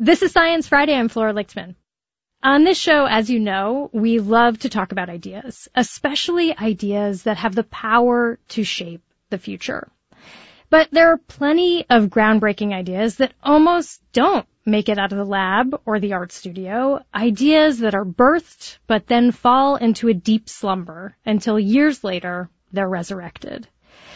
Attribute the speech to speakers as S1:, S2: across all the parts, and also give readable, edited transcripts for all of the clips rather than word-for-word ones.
S1: This is Science Friday. I'm Flora Lichtman. On this show, as you know, we love to talk about ideas, especially ideas that have the power to shape the future. But there are plenty of groundbreaking ideas that almost don't make it out of the lab or the art studio, ideas that are birthed but then fall into a deep slumber until years later they're resurrected.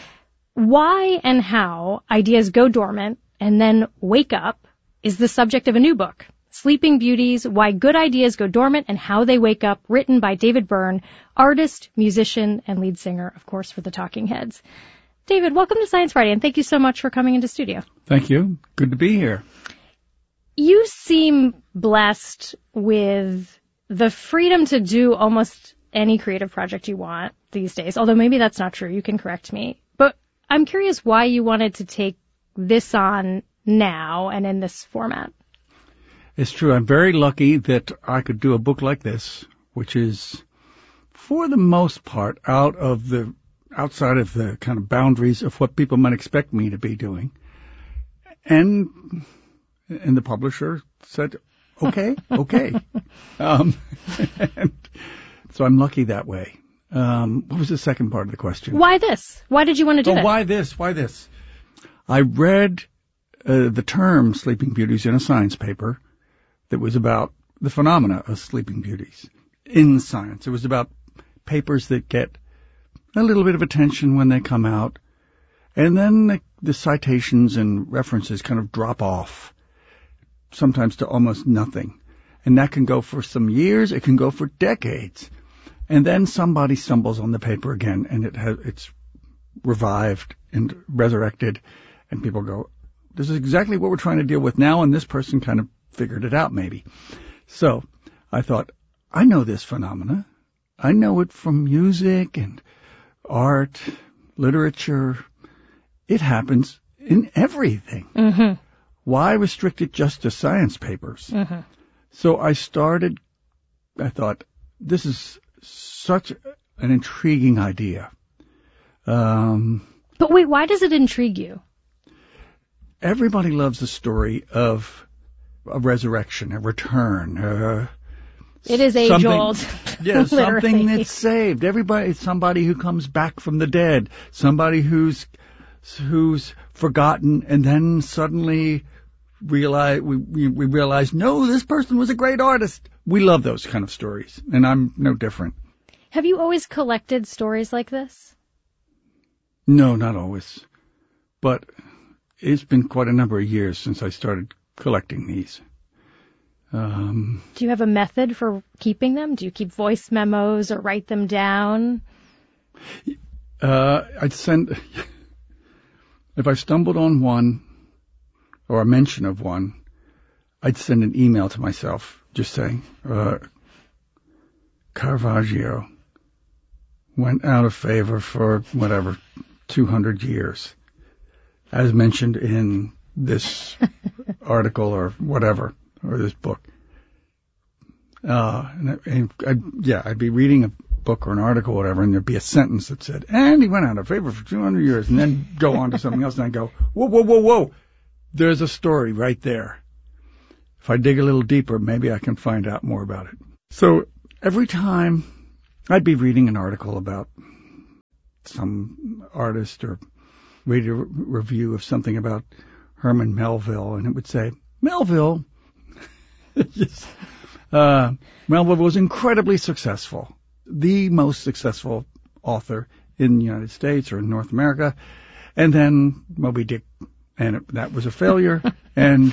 S1: Why and how ideas go dormant and then wake up is the subject of a new book, Sleeping Beauties, Why Good Ideas Go Dormant and How They Wake Up, written by David Byrne, artist, musician, and lead singer, of course, for the Talking Heads. David, welcome to Science Friday, and thank you so much for coming into studio.
S2: Thank you. Good to be here.
S1: You seem blessed with the freedom to do almost any creative project you want these days, although maybe that's not true. You can correct me. But I'm curious why you wanted to take this on now and in this format.
S2: It's true. I'm very lucky that I could do a book like this, which is, for the most part, outside of the kind of boundaries of what people might expect me to be doing. And the publisher said, okay. And so I'm lucky that way. What was the second part of the question?
S1: Why this? Why did you want to do it?
S2: Why this? I read the term Sleeping Beauties in a science paper that was about the phenomena of sleeping beauties in science. It was about papers that get a little bit of attention when they come out, and then the citations and references kind of drop off, sometimes to almost nothing. And that can go for some years, it can go for decades. And then somebody stumbles on the paper again, and it's revived and resurrected, and people go, this is exactly what we're trying to deal with now, and this person kind of figured it out maybe. So I thought, I know this phenomena. I know it from music and art, literature. It happens in everything. Mm-hmm. Why restrict it just to science papers? Mm-hmm. So I thought, this is such an intriguing idea.
S1: But wait, why does it intrigue you?
S2: Everybody loves the story of a resurrection, a return.
S1: It is age-old.
S2: Yeah, something that's saved. Somebody who comes back from the dead, somebody who's forgotten, and then suddenly we realize, no, this person was a great artist. We love those kind of stories, and I'm no different.
S1: Have you always collected stories like this?
S2: No, not always. But it's been quite a number of years since I started collecting these.
S1: Do you have a method for keeping them? Do you keep voice memos or write them down?
S2: I'd send, if I stumbled on one or a mention of one, I'd send an email to myself just saying, Caravaggio went out of favor for 200 years, as mentioned in this article or whatever, or this book. I'd be reading a book or an article or whatever, and there'd be a sentence that said, and he went out of favor for 200 years, and then go on to something else, and I'd go, whoa, there's a story right there. If I dig a little deeper, maybe I can find out more about it. So every time I'd be reading an article about some artist or read a review of something about Herman Melville, and it would say, Melville was incredibly successful, the most successful author in the United States or in North America, and then Moby Dick, and that was a failure, and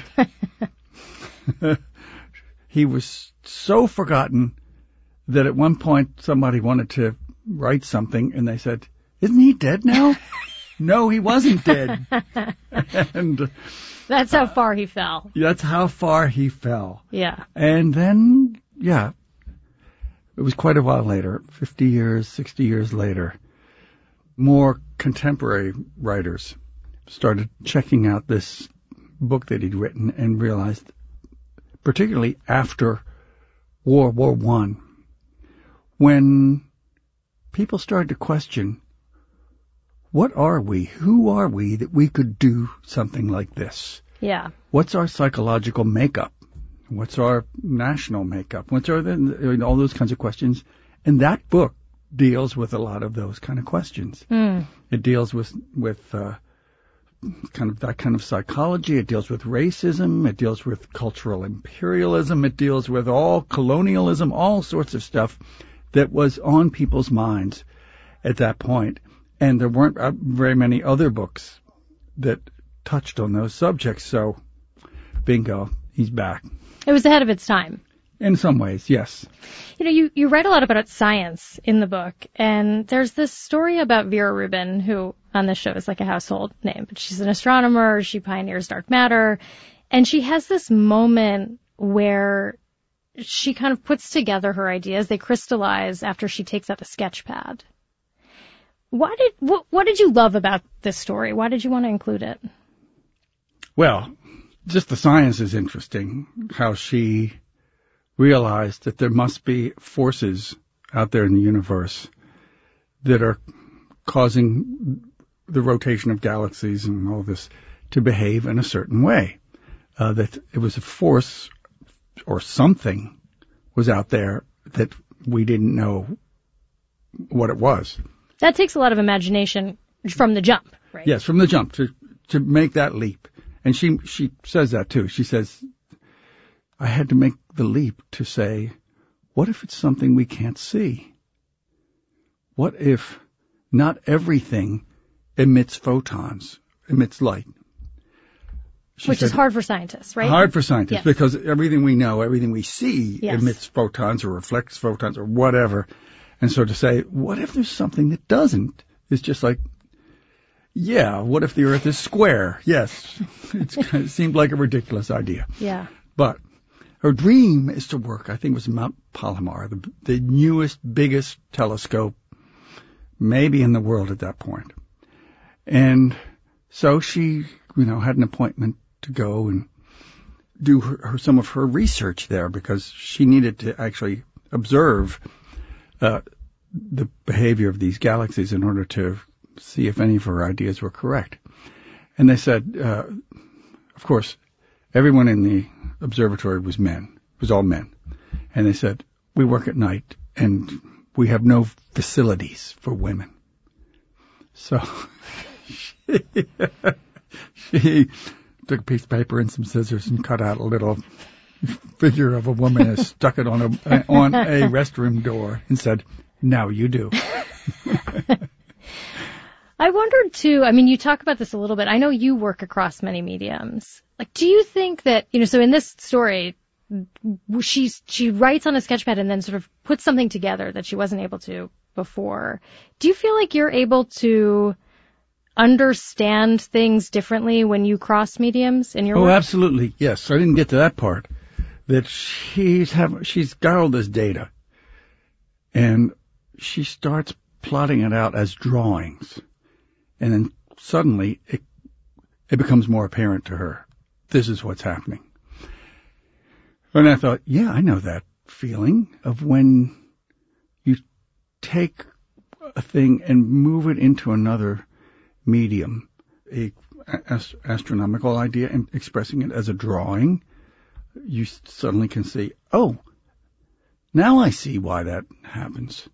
S2: he was so forgotten that at one point somebody wanted to write something, and they said, isn't he dead now? No, he wasn't dead. And
S1: that's how far he fell.
S2: That's how far he fell.
S1: Yeah.
S2: And then, it was quite a while later, 50 years, 60 years later, more contemporary writers started checking out this book that he'd written and realized, particularly after World War I, when people started to question, what are we? Who are we that we could do something like this?
S1: Yeah.
S2: What's our psychological makeup? What's our national makeup? What's our, all those kinds of questions. And that book deals with a lot of those kind of questions. It deals with kind of that kind of psychology. It deals with racism. It deals with cultural imperialism. It deals with all colonialism, all sorts of stuff that was on people's minds at that point. And there weren't very many other books that touched on those subjects. So, bingo, he's back.
S1: It was ahead of its time.
S2: In some ways, yes.
S1: You know, you write a lot about science in the book, and there's this story about Vera Rubin, who on this show is like a household name, but she's an astronomer, she pioneers dark matter, and she has this moment where she kind of puts together her ideas. They crystallize after she takes out a sketch pad. What did you love about this story? Why did you want to include it?
S2: Well, just the science is interesting, how she realized that there must be forces out there in the universe that are causing the rotation of galaxies and all this to behave in a certain way. That it was a force or something was out there that we didn't know what it was.
S1: That takes a lot of imagination from the jump, right?
S2: Yes, from the jump to make that leap. And she says that too. She says, I had to make the leap to say, what if it's something we can't see? What if not everything emits photons, emits light?
S1: Which is hard for scientists, right?
S2: Hard for scientists,
S1: yes.
S2: Because everything we know, everything we see
S1: yes.
S2: emits photons or reflects photons or whatever. And so to say, what if there's something that doesn't? Is just like, yeah, what if the Earth is square? Yes. It seemed like a ridiculous idea.
S1: Yeah.
S2: But her dream is to work, I think it was Mount Palomar, the newest, biggest telescope maybe in the world at that point. And so she, had an appointment to go and do some of her research there because she needed to actually observe the behavior of these galaxies in order to see if any of her ideas were correct. And they said, of course, everyone in the observatory was all men. And they said, we work at night and we have no facilities for women. So she took a piece of paper and some scissors and cut out a little figure of a woman and stuck it on a restroom door and said, now you do.
S1: I wondered too, you talk about this a little bit. I know you work across many mediums. Like, do you think that, so in this story, she writes on a sketchpad and then sort of puts something together that she wasn't able to before. Do you feel like you're able to understand things differently when you cross mediums in your work?
S2: Oh, absolutely. Yes. I didn't get to that part. That she's got all this data and she starts plotting it out as drawings. And then suddenly it becomes more apparent to her. This is what's happening. And I thought, yeah, I know that feeling of when you take a thing and move it into another medium, a astronomical idea, and expressing it as a drawing, you suddenly can see, oh, now I see why that happens.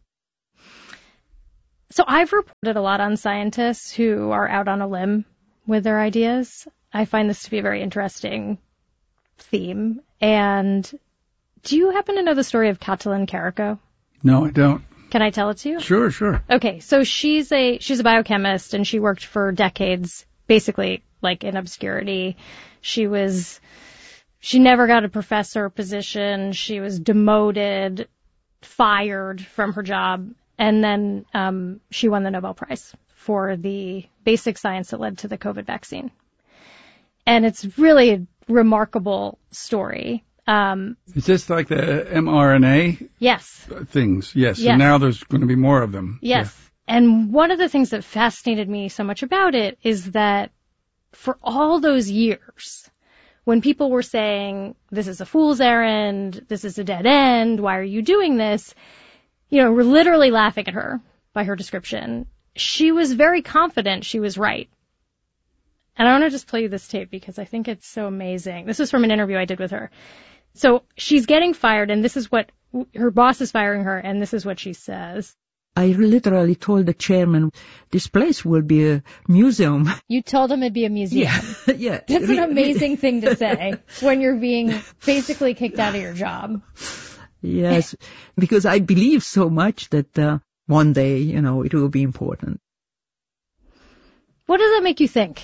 S1: So I've reported a lot on scientists who are out on a limb with their ideas. I find this to be a very interesting theme. And do you happen to know the story of Katalin Karikó?
S2: No, I don't.
S1: Can I tell it to you?
S2: Sure, sure.
S1: Okay, so she's a biochemist and she worked for decades, basically like in obscurity. She never got a professor position. She was demoted, fired from her job. And then she won the Nobel Prize for the basic science that led to the COVID vaccine. And it's really a remarkable story.
S2: Is this like the mRNA?
S1: Yes.
S2: Things, yes.
S1: Yes.
S2: And now there's going to be more of them.
S1: Yes. Yeah. And one of the things that fascinated me so much about it is that for all those years, when people were saying, this is a fool's errand, this is a dead end, why are you doing this? We're literally laughing at her by her description. She was very confident she was right. And I want to just play you this tape because I think it's so amazing. This was from an interview I did with her. So she's getting fired, and this is what her boss is firing her, and this is what she says.
S3: I literally told the chairman, this place will be a museum.
S1: You told him it'd be a museum.
S3: Yeah, yeah.
S1: That's an amazing thing to say when you're being basically kicked out of your job.
S3: Yes, because I believe so much that one day, it will be important.
S1: What does that make you think?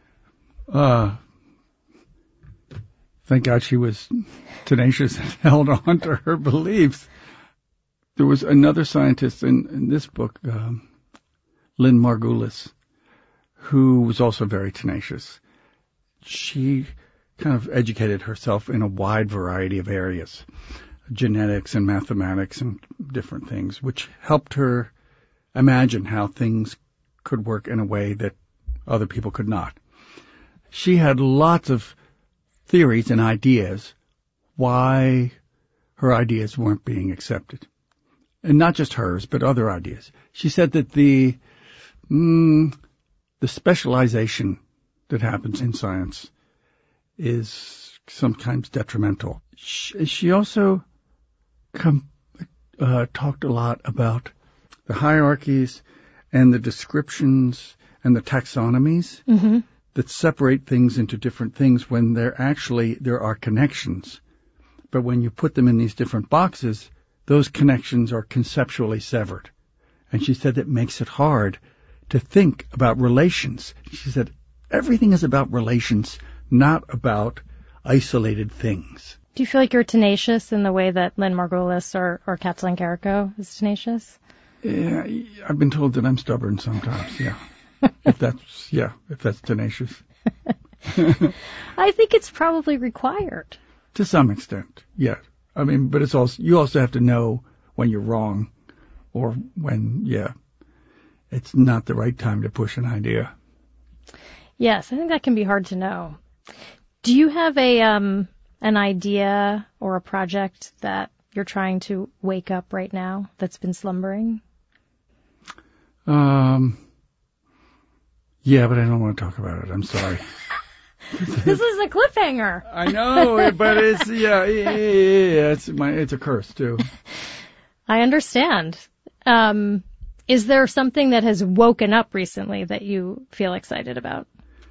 S2: Thank God she was tenacious and held on to her beliefs. There was another scientist in this book, Lynn Margulis, who was also very tenacious. She kind of educated herself in a wide variety of areas, genetics and mathematics and different things, which helped her imagine how things could work in a way that other people could not. She had lots of theories and ideas why her ideas weren't being accepted. And not just hers, but other ideas. She said that the specialization that happens in science is sometimes detrimental. She also talked a lot about the hierarchies and the descriptions and the taxonomies that separate things into different things when there are connections. But when you put them in these different boxes, those connections are conceptually severed. And she said that makes it hard to think about relations. She said everything is about relations, not about isolated things.
S1: Do you feel like you're tenacious in the way that Lynn Margulis or Kathleen Carrico is tenacious?
S2: Yeah, I've been told that I'm stubborn sometimes, yeah. if that's tenacious.
S1: I think it's probably required.
S2: To some extent, yeah. I mean, but you also have to know when you're wrong or when, it's not the right time to push an idea.
S1: Yes, I think that can be hard to know. Do you have an idea or a project that you're trying to wake up right now that's been slumbering?
S2: Yeah, but I don't want to talk about it. I'm sorry.
S1: This is a cliffhanger.
S2: I know, but it's it's a curse too.
S1: I understand. Is there something that has woken up recently that you feel excited about?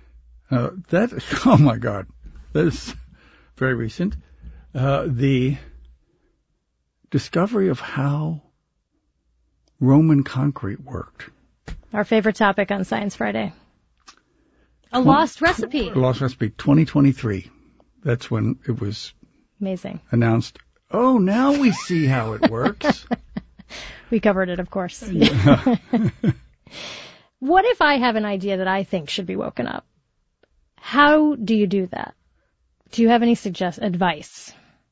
S2: Oh my God, that is very recent. The discovery of how Roman concrete worked.
S1: Our favorite topic on Science Friday. A lost recipe.
S2: A lost recipe, 2023. That's when it was
S1: amazing
S2: announced. Oh, now we see how it works.
S1: We covered it, of course.
S2: Yeah.
S1: What if I have an idea that I think should be woken up? How do you do that? Do you have any advice?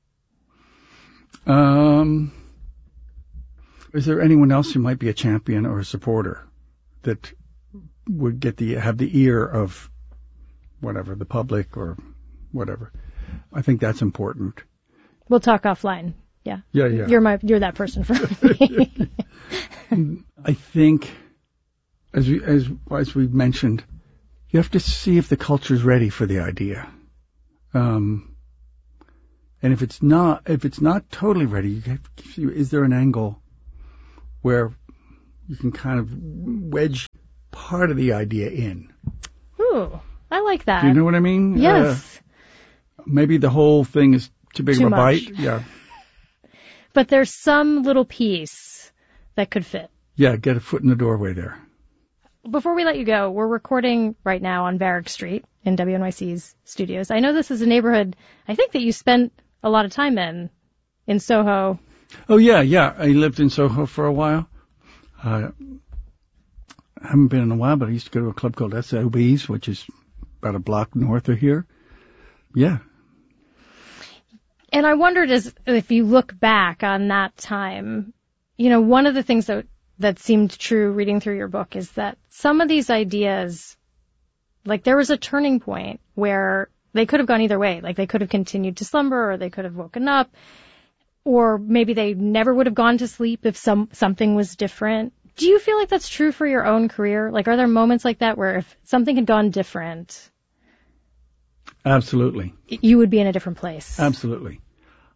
S2: Is there anyone else who might be a champion or a supporter that would have the ear of whatever, the public or whatever? I think that's important.
S1: We'll talk offline. Yeah.
S2: Yeah.
S1: You're that person for me.
S2: I think, as we've mentioned, you have to see if the culture's ready for the idea. And if it's not totally ready, is there an angle where you can kind of wedge part of the idea in?
S1: Ooh, I like that.
S2: Do you know what I mean?
S1: Yes.
S2: Maybe the whole thing is too big of a bite. Yeah.
S1: But there's some little piece that could fit.
S2: Yeah, get a foot in the doorway there.
S1: Before we let you go, we're recording right now on Varick Street in WNYC's studios. I know this is a neighborhood, I think, that you spent a lot of time in Soho.
S2: Oh, yeah. I lived in Soho for a while. I haven't been in a while, but I used to go to a club called SOB's, which is about a block north of here. Yeah.
S1: And I wondered, if you look back on that time, one of the things that seemed true reading through your book is that some of these ideas, like there was a turning point where they could have gone either way. Like they could have continued to slumber, or they could have woken up, or maybe they never would have gone to sleep if something was different. Do you feel like that's true for your own career? Like, are there moments like that where if something had gone different,
S2: absolutely,
S1: you would be in a different place?
S2: Absolutely.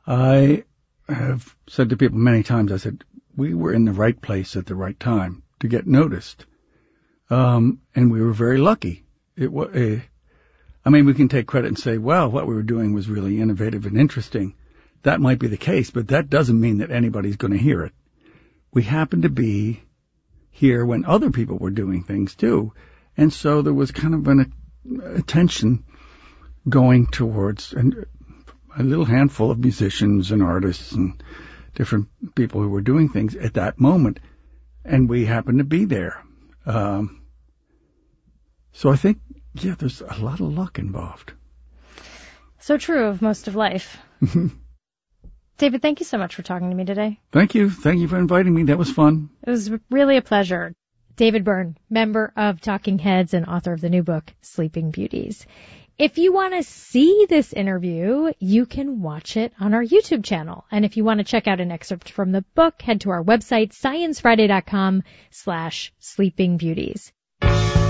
S2: I have said to people many times, I said, we were in the right place at the right time to get noticed. And we were very lucky. We can take credit and say, well, what we were doing was really innovative and interesting. That might be the case, but that doesn't mean that anybody's going to hear it. We happened to be here when other people were doing things too. And so there was kind of an attention going towards a little handful of musicians and artists and different people who were doing things at that moment. And we happened to be there. So I think, there's a lot of luck involved.
S1: So true of most of life. David, thank you so much for talking to me today.
S2: Thank you. Thank you for inviting me. That was fun.
S1: It was really a pleasure. David Byrne, member of Talking Heads and author of the new book, Sleeping Beauties. If you want to see this interview, you can watch it on our YouTube channel. And if you want to check out an excerpt from the book, head to our website, sciencefriday.com/sleepingbeauties.